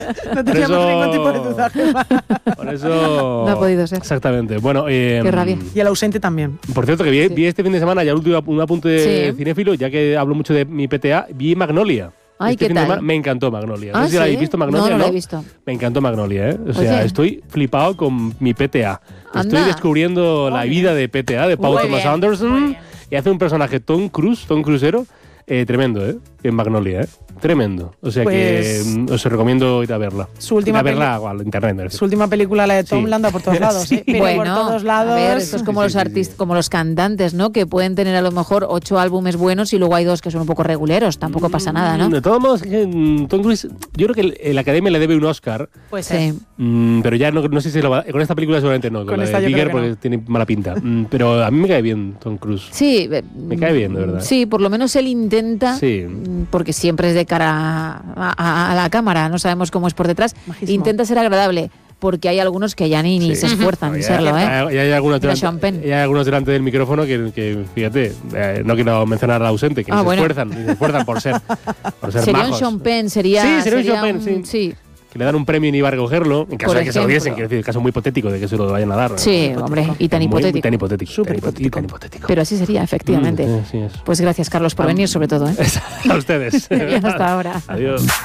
No teníamos ningún tipo de duda, Gemma. Por eso... No ha podido ser. Exactamente. Bueno, Qué rabia. Y el ausente también. Por cierto, que vi este fin de semana, ya un apunte de Sí. cinéfilo, ya que hablo mucho de mi PTA, vi Magnolia. Ay, Este ¿qué fin de tal? semana me encantó Magnolia. No ¿Ah, sé si la sí? habéis visto Magnolia, No, no la he visto. Me encantó Magnolia, ¿eh? O sea, Oye. estoy flipado con mi PTA. Estoy Anda. descubriendo la vida de PTA, de Paul Muy Thomas bien, Anderson. muy bien. Y hace un personaje Tom Cruisero, tremendo, ¿eh? En Magnolia, ¿eh? Tremendo. O sea Pues- que os recomiendo ir a verla. Su última ir a verla a internet. me refiero. Su última película, la de Tom, Sí. la anda por todos lados. Sí. ¿eh? Pero por todos lados. A ver, esto es como Sí, los sí, sí, artistas, sí. como los cantantes, ¿no? Que pueden tener a lo mejor 8 álbumes buenos y luego hay 2 que son un poco reguleros. Tampoco pasa nada, ¿no? De todos modos, Tom Cruise, yo creo que la Academia le debe un Oscar. Pues Sí. Pero ya no sé si lo va, con esta película seguramente no, con Con la esta de yo Bigger creo que porque no. tiene mala pinta. Pero a mí me cae bien Tom Cruise. Sí. Me cae bien, de verdad. Sí, por lo menos él intenta, Sí. porque siempre es de cara a la cámara, no sabemos cómo es por detrás, Majísimo. intenta ser agradable, porque hay algunos que ya ni Sí. se esfuerzan en Ya- serlo, ¿eh? ya hay algunos Mira, delante, Sean Penn. ya hay algunos delante del micrófono que fíjate, no quiero mencionar al ausente, que ni Bueno. se esfuerzan por ser Sería majos. un Sean Penn, sería... Sí, sería un Sean Penn, un- sí. Que le dan un premio y ni va a recogerlo, en caso Por de que se lo diesen, ejemplo. quiero decir, el caso muy hipotético de que se lo vayan a dar. Sí, hombre, y tan Muy- hipotético. Tan hipotético. Súper Y tan hipotético. Pero así sería, efectivamente. Sí, es. Pues gracias, Carlos, por venir, sobre todo, ¿eh? A ustedes. Bien, hasta ahora. Adiós.